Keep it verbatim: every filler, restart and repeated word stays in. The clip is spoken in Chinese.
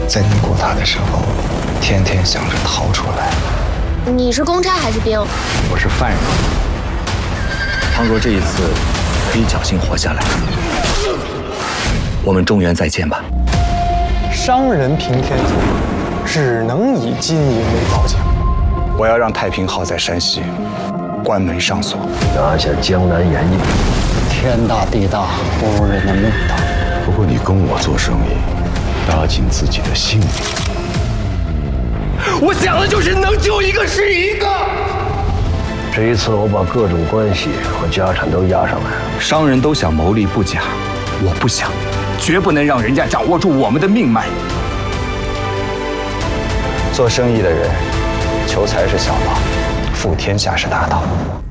在你过他的时候，天天想着逃出来。 你是公差还是兵？ 我是犯人。倘若这一次可以侥幸活下来，我们中原再见吧。 商人平天下，只能以金银为褒奖。 我要让太平号在山西关门上锁， 拿下江南盐业。 天大地大，不如人的命大。 不过你跟我做生意，搭紧自己的性命。 我想的就是能救一个是一个。 这一次我把各种关系和家产都押上来。 商人都想谋利不假，我不想，绝不能让人家掌握住我们的命脉。 做生意的人，求财是小道，富天下是大道。